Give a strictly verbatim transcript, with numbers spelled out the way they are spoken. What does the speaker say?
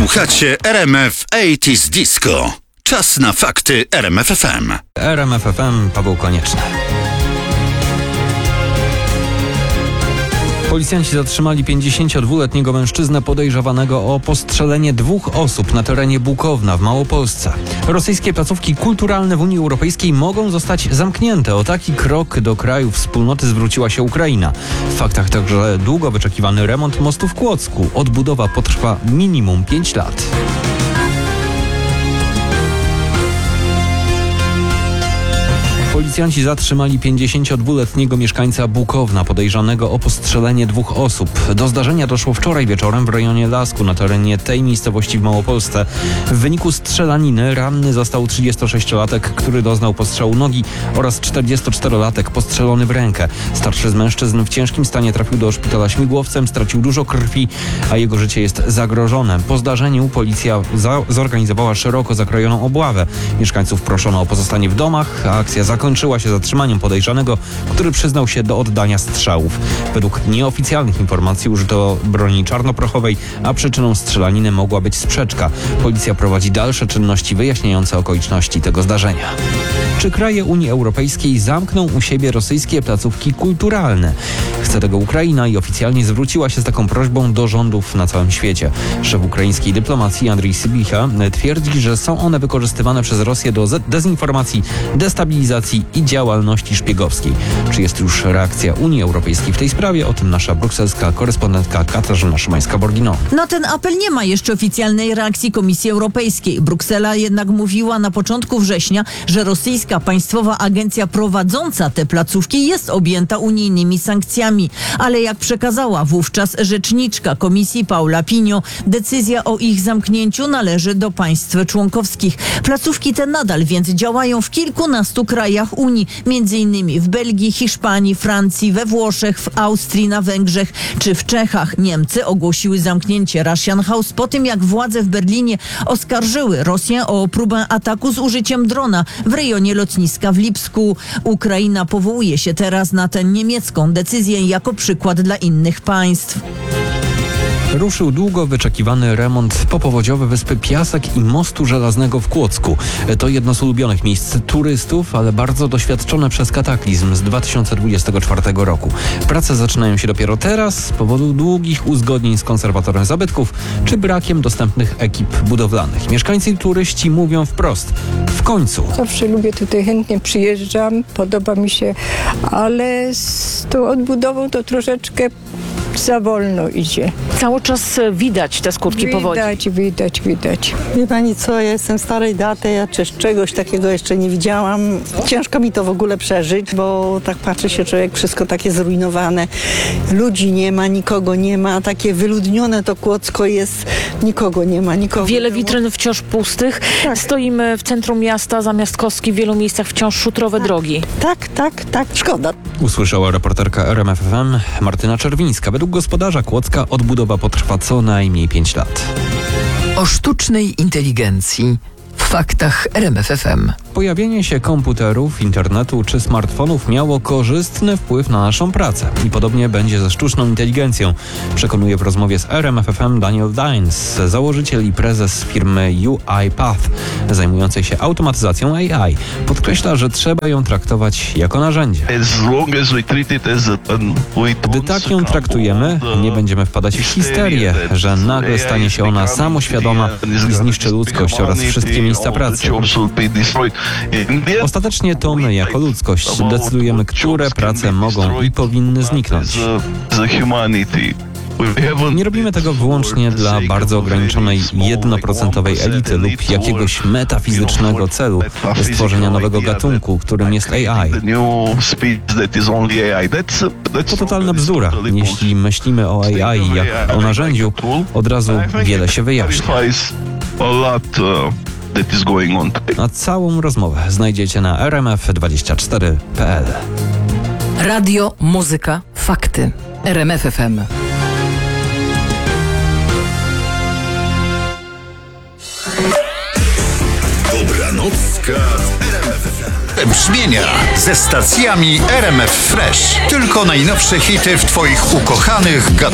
Słuchacie R M F osiemdziesiątych Disco. Czas na fakty R M F F M. R M F F M, Paweł Konieczny. Policjanci zatrzymali pięćdziesięciodwuletniego mężczyznę podejrzewanego o postrzelenie dwóch osób na terenie Bukowna w Małopolsce. Rosyjskie placówki kulturalne w Unii Europejskiej mogą zostać zamknięte. O taki krok do krajów wspólnoty zwróciła się Ukraina. W faktach także długo wyczekiwany remont mostu w Kłodzku. Odbudowa potrwa minimum pięć lat. Policjanci zatrzymali pięćdziesięciodwuletniego mieszkańca Bukowna podejrzanego o postrzelenie dwóch osób. Do zdarzenia doszło wczoraj wieczorem w rejonie Lasku na terenie tej miejscowości w Małopolsce. W wyniku strzelaniny ranny został trzydziestosześciolatek, który doznał postrzału nogi, oraz czterdziestoczterolatek postrzelony w rękę. Starszy z mężczyzn w ciężkim stanie trafił do szpitala śmigłowcem, stracił dużo krwi, a jego życie jest zagrożone. Po zdarzeniu policja za- zorganizowała szeroko zakrojoną obławę. Mieszkańców proszono o pozostanie w domach, a akcja zakończyła Kończyła się zatrzymaniem podejrzanego, który przyznał się do oddania strzałów. Według nieoficjalnych informacji użyto broni czarnoprochowej, a przyczyną strzelaniny mogła być sprzeczka. Policja prowadzi dalsze czynności wyjaśniające okoliczności tego zdarzenia. Czy kraje Unii Europejskiej zamkną u siebie rosyjskie placówki kulturalne? Chce tego Ukraina i oficjalnie zwróciła się z taką prośbą do rządów na całym świecie. Szef ukraińskiej dyplomacji Andrii Sybicha twierdzi, że są one wykorzystywane przez Rosję do dezinformacji, destabilizacji i działalności szpiegowskiej. Czy jest już reakcja Unii Europejskiej w tej sprawie? O tym nasza brukselska korespondentka Katarzyna Szymańska-Borgino. Na ten apel nie ma jeszcze oficjalnej reakcji Komisji Europejskiej. Bruksela jednak mówiła na początku września, że rosyjska państwowa agencja prowadząca te placówki jest objęta unijnymi sankcjami. Ale jak przekazała wówczas rzeczniczka Komisji Paula Pinio, decyzja o ich zamknięciu należy do państw członkowskich. Placówki te nadal więc działają w kilkunastu krajach Unii, między innymi w Belgii, Hiszpanii, Francji, we Włoszech, w Austrii, na Węgrzech czy w Czechach. Niemcy ogłosiły zamknięcie Russian House po tym, jak władze w Berlinie oskarżyły Rosję o próbę ataku z użyciem drona w rejonie lotniska w Lipsku. Ukraina powołuje się teraz na tę niemiecką decyzję jako przykład dla innych państw. Ruszył długo wyczekiwany remont popowodziowy wyspy Piasek i mostu żelaznego w Kłodzku. To jedno z ulubionych miejsc turystów, ale bardzo doświadczone przez kataklizm z dwa tysiące dwudziestego czwartego roku. Prace zaczynają się dopiero teraz z powodu długich uzgodnień z konserwatorem zabytków czy brakiem dostępnych ekip budowlanych. Mieszkańcy i turyści mówią wprost: w końcu. Zawsze lubię tutaj, chętnie przyjeżdżam, podoba mi się, ale z tą odbudową to troszeczkę za wolno idzie. Cały czas widać te skutki powodzi. Widać, widać, widać. Wie pani co, ja jestem starej daty, ja też czegoś takiego jeszcze nie widziałam. Ciężko mi to w ogóle przeżyć, bo tak patrzy się człowiek, wszystko takie zrujnowane. Ludzi nie ma, nikogo nie ma, takie wyludnione to Kłodzko jest, nikogo nie ma, nikogo. Wiele witryn wciąż pustych. Tak. Stoimy w centrum miasta, zamiast kostki w wielu miejscach wciąż szutrowe tak. drogi. Tak, tak, tak, szkoda. Usłyszała reporterka R M F F M Martyna Czerwińska. Według gospodarza Kłodzka odbudowa potrwa co najmniej pięć lat. O sztucznej inteligencji w faktach R M F F M. Pojawienie się komputerów, internetu czy smartfonów miało korzystny wpływ na naszą pracę. I podobnie będzie ze sztuczną inteligencją, przekonuje w rozmowie z R M F F M Daniel Dines, założyciel i prezes firmy UiPath, zajmującej się automatyzacją A I. Podkreśla, że trzeba ją traktować jako narzędzie. Gdy tak ją traktujemy, nie będziemy wpadać w histerię, że nagle stanie się ona samoświadoma i zniszczy ludzkość oraz wszystkie miejsca pracy. Ostatecznie to my, jako ludzkość, decydujemy, które prace mogą i powinny zniknąć. Nie robimy tego wyłącznie dla bardzo ograniczonej jednoprocentowej elity lub jakiegoś metafizycznego celu stworzenia nowego gatunku, którym jest A I. To totalna bzdura. Jeśli myślimy o A I jak o narzędziu, od razu wiele się wyjaśnia. A całą rozmowę znajdziecie na r m f dwadzieścia cztery kropka p l. Radio, muzyka, fakty. R M F F M. Dobranocka w R M F F M. Brzmienia ze stacjami R M F Fresh. Tylko najnowsze hity w twoich ukochanych gatunkach.